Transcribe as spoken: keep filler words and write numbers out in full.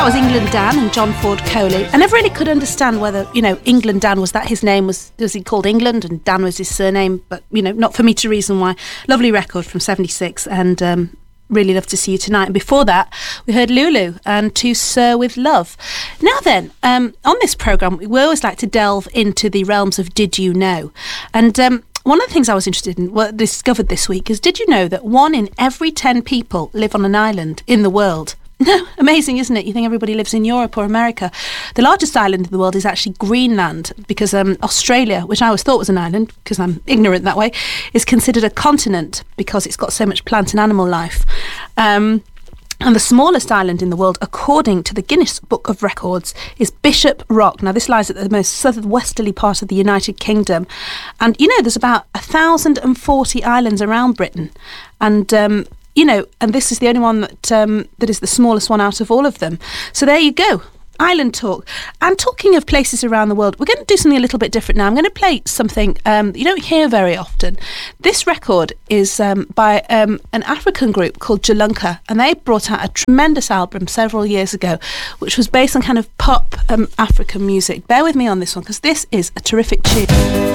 was England Dan and John Ford Coley. I never really could understand whether, you know, England Dan, was that his name, was was he called England and Dan was his surname, but, you know, not for me to reason why. Lovely record from seventy-six, and um, really love to see you tonight. And before that, we heard Lulu and To Sir With Love. Now then, um, on this programme, we always like to delve into the realms of Did You Know? And um, one of the things I was interested in, well, discovered this week, is did you know that one in every ten people live on an island in the world? No, amazing, isn't it? You think everybody lives in Europe or America. The largest island in the world is actually Greenland, because um, Australia, which I always thought was an island, because I'm ignorant that way, is considered a continent because it's got so much plant and animal life. Um, and the smallest island in the world, according to the Guinness Book of Records, is Bishop Rock. Now, this lies at the most southwesterly part of the United Kingdom. And, you know, there's about one thousand forty islands around Britain. And... Um, You know, and this is the only one that um, that is the smallest one out of all of them. So there you go, island talk. And talking of places around the world, we're going to do something a little bit different now. I'm going to play something um, you don't hear very often. This record is um, by um, an African group called Jalunka, and they brought out a tremendous album several years ago, which was based on kind of pop um, African music. Bear with me on this one, because this is a terrific tune.